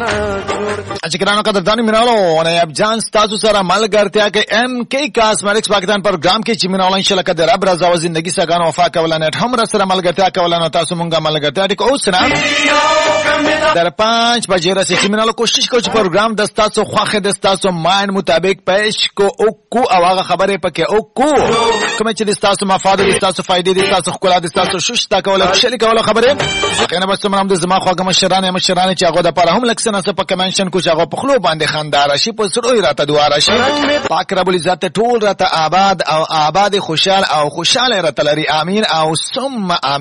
اچھا قدردانی منالو نے اب جان تاسو سره ملګرتیا کې ام کی کاسمیټکس پاکستان پروګرام کې چې منالو ان شاء الله قدر رب رضا او زندگی سره وفا کولنه هم سره ملګرتیا کولنه تاسو مونږه ملګرتیا ټیک اوس نه در 5 بجې را چې منالو کوشش کوو چې پروګرام د تاسو خوخه د تاسو ماین مطابق پېښ کو او کو او هغه خبره پکې او کو کوم چې د تاسو مفاد د تاسو فائدې د تاسو خپل د تاسو شوشتا کوله خوشالي کوله خبره کنه بس موږ د زما خواږه مشرانه چې هغه د پاره هم لکسنه څه پکې منشن کو چې هغه په خلو باندې خندار شي په سړوي راته دواره شي پاک رب العزت ټول راته آباد او آباد خوشاله راته لري امين او ثم امين